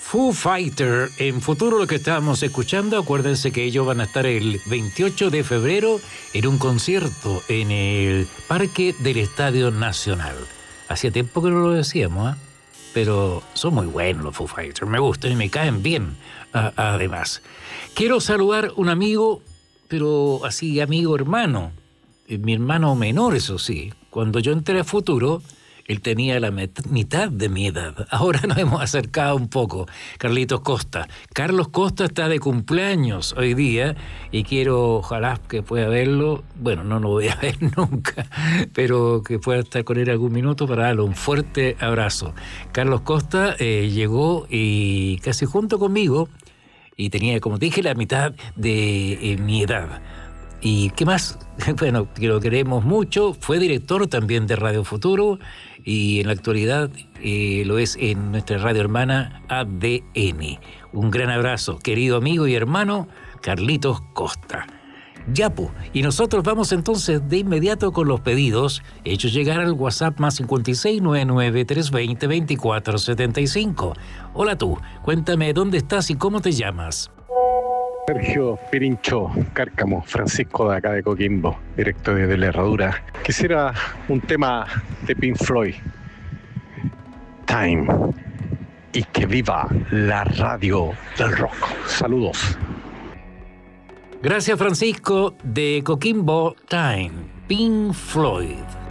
Foo Fighter, en futuro lo que estábamos escuchando, acuérdense que ellos van a estar el 28 de febrero en un concierto en el Parque del Estadio Nacional. Hacía tiempo que no lo decíamos, pero son muy buenos los Foo Fighters, me gustan y me caen bien, además. Quiero saludar un amigo, pero así amigo hermano, mi hermano menor, eso sí. Cuando yo entré a Futuro, él tenía la mitad de mi edad. Ahora nos hemos acercado un poco. Carlitos Costa. Carlos Costa está de cumpleaños hoy día y quiero, ojalá que pueda verlo. Bueno, no lo voy a ver nunca, pero que pueda estar con él algún minuto para darle un fuerte abrazo. Carlos Costa llegó y casi junto conmigo y tenía, como te dije, la mitad de mi edad. ¿Y qué más? Bueno, que lo queremos mucho. Fue director también de Radio Futuro y en la actualidad lo es en nuestra radio hermana ADN. Un gran abrazo, querido amigo y hermano Carlitos Costa. Yapu, y nosotros vamos entonces de inmediato con los pedidos hechos llegar al WhatsApp más 56993202475. Hola tú, cuéntame dónde estás y cómo te llamas. Sergio Pirincho Cárcamo, Francisco de acá de Coquimbo, directo desde la Herradura. Quisiera un tema de Pink Floyd, Time, y que viva la radio del rock. Saludos. Gracias, Francisco de Coquimbo. Time, Pink Floyd.